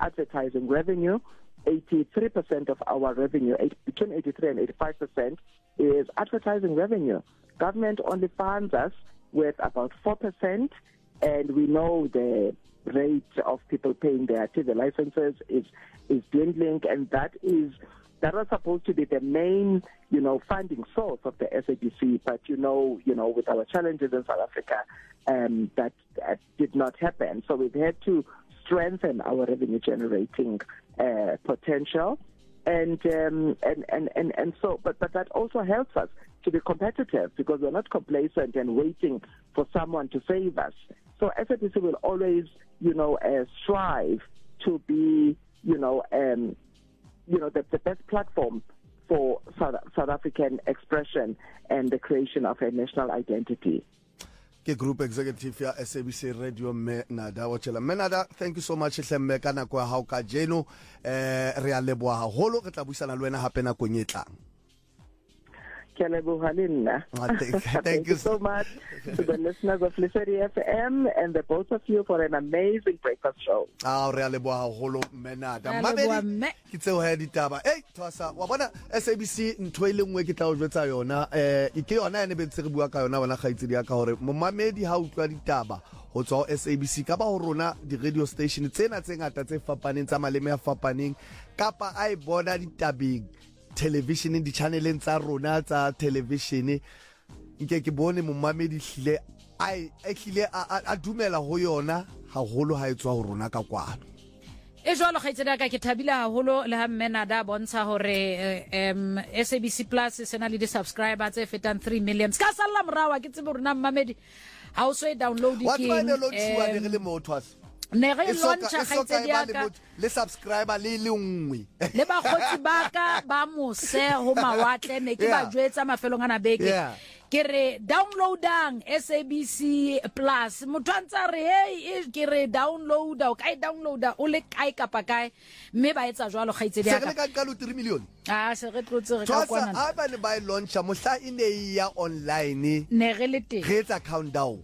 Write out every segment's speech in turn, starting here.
advertising revenue. 83% of our revenue, between 83 and 85%, is advertising revenue. Government only funds us with about 4%, and we know the rate of people paying their TV licenses is dwindling, and that was supposed to be the main, funding source of the SABC. But with our challenges in South Africa, that did not happen. So we've had to strengthen our revenue generating potential, and so but that also helps us to be competitive, because we're not complacent and waiting for someone to save us. So SABC will always strive to be the best platform for South African expression and the creation of a national identity. Group Executive ya SABC Radio Menada Wachela. Menada, thank you so much hle kana kwa ha ka jeno re a leboha haholo re tla buisana le wena hape na ko nyetlang. Thank you so much to the listeners of Lesedi FM and the both of you for an amazing breakfast show. Re a leboha haholo Menada. Mabedi ke tseo ha ditaba. Thosa wa bona SABC ntho ile ngwe ke tla o jwetsa yona ke yona ene be tsere bua ka yona bona khaitsedi ya ka hore momamedi ha utlwa ditaba ho tswa SABC ka ba ho rona di radio station tsena tse ngata tse fapaneng tsa maleme a fapaneng kapa ai bona ditabeng television di channeleng tsa rona tsa television ke bone momamedi hle hlile a dumela ho yona haholo ha etswa ho rona ka kwano. E jwalo khaitsedi ka ke thabile haholo le ha Menada bontsha hore SABC Plus se na le di subscriber tse fetang 3 million. Ska sala morawa ke tsebe rona mmamedi ha o so e download ke what why the load shua le motho ne re launcha khaitsedi ka le subscriber le nngwe le ba khotsi ba ka ba mose ho mawatle ne ke ba jwetsa mafelong ana beke ke re downloadang SABC Plus motho antsa re hey ke re downloada o kai downloada o le kai kapa kai mme ba etsa jwalo khaitsedi ya ka ka 3 million se re tlotse re ka kwana a ba ne ba launcha mohla ine ya online ne re le teng re etsa countdown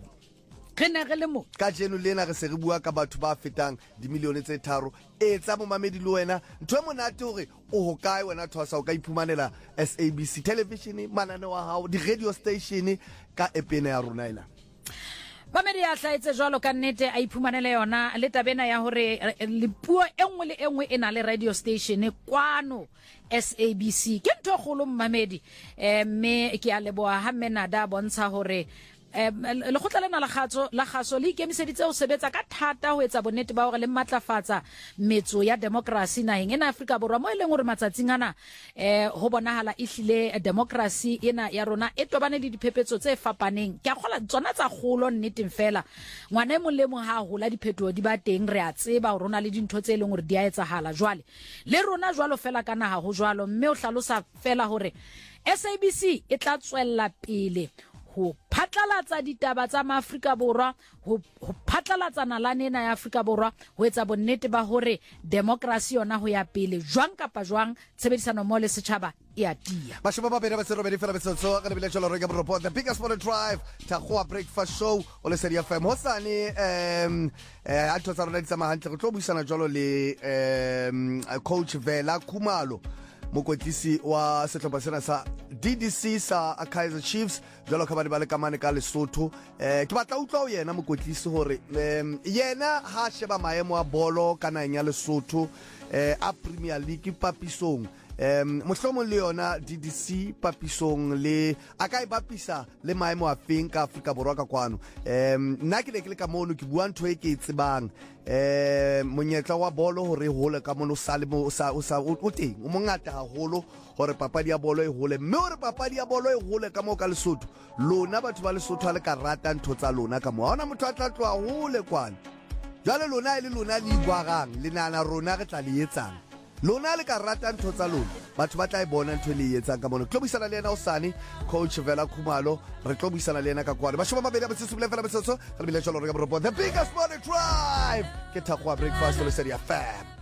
ka jeno lena re se re bua ka batho ba fetang di milione tse 3 etsa momamedi le wena ntwe monate hore o hokae wena Thosa o ka iphumanela SABC television manane wa hao di radio station ka epena ya rona ena Mamedi ya tlaetse jwalo ka nnete a iphumanele yona le tabena ya hore le puo engwe le engwe ena le radio station kwano SABC ke ntho golo Mamedi me ke a leboa ha Menada bontsha hore le khotla lena la khaso le ikemiseditse ho sebetsa ka thata ho etsa bonnete ba hore le matlafatsa metso ya democracy naheng ena Afrika Borwa mo eleng hore matsatsing ana ho bonahala ihlile democracy ena ya rona e tobane le diphepetso tse fapaneng ke a khola tsona tsa kholo nneteng fela ngwane mo le mo ha hola diphetoho di ba teng re a tseba hore rona le dintho tse eleng hore di a etsahala jwale le rona jwalo fela kana ha ho jwalo mme o hlalosa fela hore SABC e tla tswella pele ho phatlalatsa ditaba tsa Afrika Borwa ho phatlalatsa nalane ena ya Afrika Borwa ho etsa bonnete ba hore democracy yona ho ya pele jwang kapa jwang tshebedisano mo le setjhaba e a tia ba sheba ba bere ba se robedi fela betso ka le bile jolo re ka report the biggest morning drive ta go breakfast show o le Lesedi FM hosane a thotsa rona ditsa mahantle re tlo buisana jolo le coach Vela Khumalo mokwetlisi wa sehlopha sena sa DDC sa Kaizer Chiefs jalo ka ba le kamane ka Lesotho ke batla utlwa o yena mokwetlisi hore yena ha sheba maemo a bolo kana nya Lesotho a Premier League papisong mohlomong le yona DDC papisong le akai bapisa le maemo a feng ka Afrika Borwa ka kwano nna ke le ka mono ke bua ntho e ke tsebang monyetla wa bolo hore hole ka mono sa o teng o mongata haholo hore papadi ya bolo e hole mme hore papadi ya bolo e hole ka mo ka Lesotho lona batho ba Lesotho ha le ka rata ntho tsa lona ka mo ha ona motho a tla tloa hole kwana jale lona ile lona le igwarang le nana rona re tla le etsang lona le ka rata ntho tsa lona batho ba tla e bona ntho le etsang ka mono tlo buisana le yena osane coach Vela Khumalo re tlo buisana le yena ka kwana ba shoma mabedi ba tsitsubile fela betsetso re bile jalo re ka report the biggest morning drive ke thakwa breakfast le Lesedi FM.